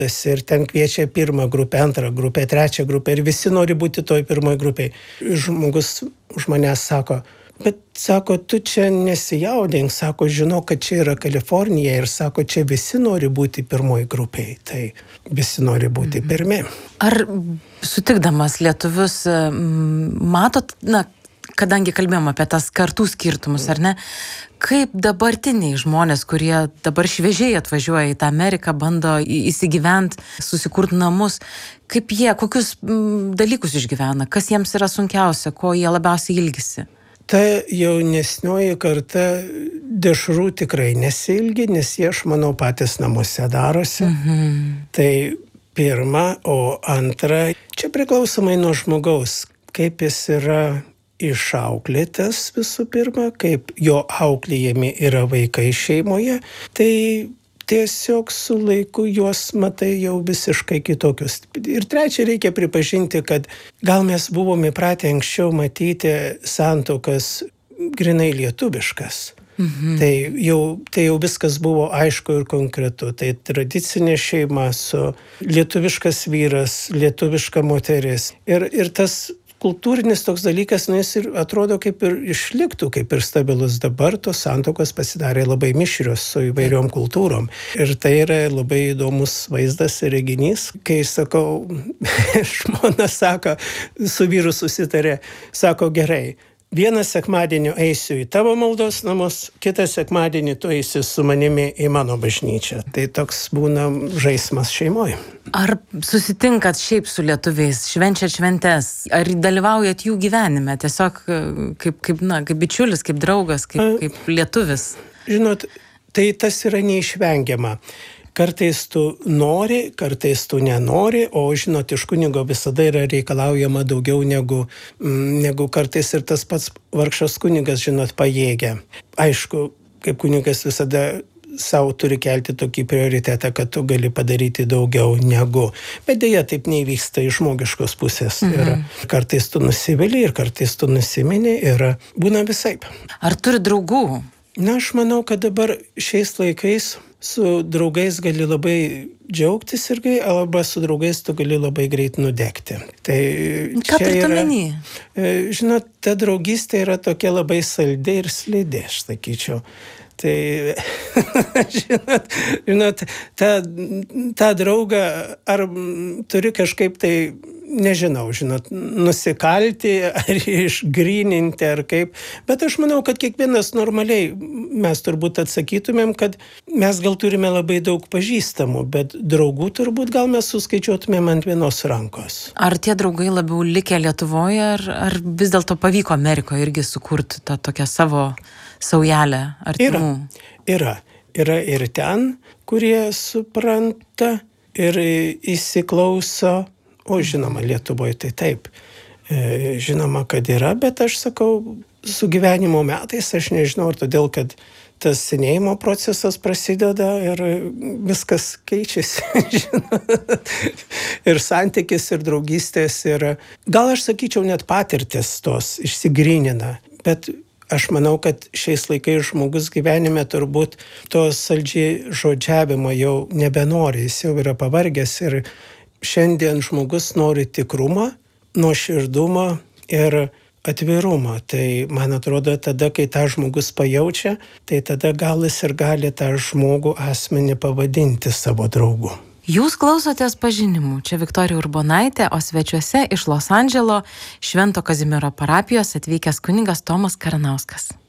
Ir ten kviečia pirmą grupę, antrą grupę, trečią grupę ir visi nori būti toj pirmoj grupėj. Žmogus už manęs sako, bet sako, tu čia nesijaudink, sako, žinau, kad čia yra Kalifornija ir sako, čia visi nori būti pirmoj grupėj, tai visi nori būti pirmi. Ar sutikdamas lietuvius matot, kadangi kalbėjom apie tas kartų skirtumus, ar ne, kaip dabartiniai žmonės, kurie dabar šviežiai atvažiuoja į tą Ameriką, bando įsigyvent, susikurt namus, kaip jie, kokius dalykus išgyvena, kas jiems yra sunkiausia, ko jie labiausiai ilgisi? Ta jaunesnioji karta dešrų tikrai nesiilgi, nes jie, aš manau, patys namuose darosi. Tai pirma, o antra, čia priklausomai nuo žmogaus, kaip jis yra išauklėtas visų pirma, kaip jo auklėjami yra vaikai šeimoje, tai tiesiog su laiku juos matai jau visiškai kitokius. Ir trečia, reikia pripažinti, kad gal mes buvome įpratę anksčiau matyti santuokas grinai lietuviškas. Tai jau viskas buvo aišku ir konkretu. Tai tradicinė šeima su lietuviškas vyras, lietuviška moteris. Ir tas kultūrinis toks dalykas, jis ir atrodo kaip ir išliktų, kaip ir stabilus. Dabar tos santuokos pasidarė labai mišrios su įvairiom kultūrom. Ir tai yra labai įdomus vaizdas ir reginys. Kai sakau, žmona sako, su vyru susitarė, sako, gerai, vieną sekmadienį eisiu į tavo maldos namus, kitą sekmadienį tu eisi su manimi į mano bažnyčią. Tai toks būna žaismas šeimoje. Ar susitinkat šiaip su lietuviais, švenčiat šventes, ar dalyvaujat jų gyvenime, tiesiog kaip bičiulis, kaip draugas, kaip lietuvis? Žinot, tai tas yra neišvengiama. Kartais tu nori, kartais tu nenori, o žinot, iš kunigo visada yra reikalaujama daugiau negu kartais ir tas pats vargšas kunigas, žinot, pajėgia. Aišku, kaip kunigas visada savo turi kelti tokį prioritetą, kad tu gali padaryti daugiau negu. Bet dėja taip nevyksta iš žmogiškos pusės. Ir kartais tu nusivili ir kartais tu nusimini ir būna visaip. Ar turi draugų? Aš manau, kad dabar šiais laikais su draugais gali labai džiaugtis irgi, arba su draugais tu gali labai greit nudegti. Tai ką turit omeny? Žinot, ta draugystė yra tokia labai saldi ir slidi, aš sakyčiau. Tai, žinot, tą draugą ar turi kažkaip tai, nežinau, žinot, nusikalti ar išgryninti ar kaip. Bet aš manau, kad kiekvienas normaliai mes turbūt atsakytumėm, kad mes gal turime labai daug pažįstamų, bet draugų turbūt gal mes suskaičiuotumėm ant vienos rankos. Ar tie draugai labiau likę Lietuvoje, ar vis dėlto pavyko Amerikoje irgi sukurti tą tokią savo saujelę artimų? Yra ir ten, kurie supranta ir įsiklauso. O žinoma, Lietuvoje tai taip. Žinoma, kad yra, bet aš sakau, su gyvenimo metais, aš nežinau, ar todėl, kad tas senėjimo procesas prasideda ir viskas keičiasi. Ir santykis, ir draugystės, ir gal aš sakyčiau, net patirtis tos išsigrynina. Bet aš manau, kad šiais laikais žmogus gyvenime turbūt to saldžiai žodžiavimo jau nebenori, jis jau yra pavargęs ir šiandien žmogus nori tikrumą, nuoširdumo ir atvirumą. Tai man atrodo, tada, kai tą žmogus pajaučia, tai tada gal jis ir gali tą žmogų asmenį pavadinti savo draugu. Jūs klausotės pažinimų. Čia Viktorija Urbonaitė, o svečiuose iš Los Andželo Švento Kazimiero parapijos atvykęs kunigas Tomas Karanauskas.